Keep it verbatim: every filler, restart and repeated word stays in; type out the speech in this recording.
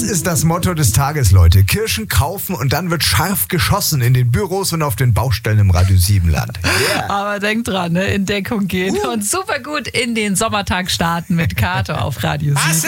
ist das Motto des Tages, Leute. Kirschen kaufen und dann wird scharf geschossen in den Büros und auf den Baustellen im Radio Siebenland. Yeah. Aber denkt dran, ne? In Deckung gehen uh. und super gut in den Sommertag starten mit Kato auf Radio sieben.